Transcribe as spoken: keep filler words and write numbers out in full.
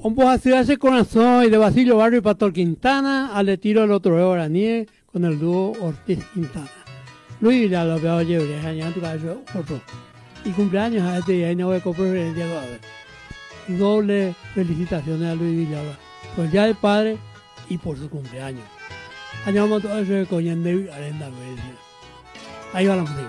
Un poco ese corazón y de Basilio Barrio y Pastor Quintana, al tiro del otro de Oranie con el dúo Ortiz Quintana. Luis Villalba, pero oye, año tu caso otro. Y cumpleaños a este día y no voy a comprar el día de doble felicitaciones a Luis Villalba por ya el padre y por su cumpleaños. Año vamos todo eso de coña en Arenda, ahí va la música.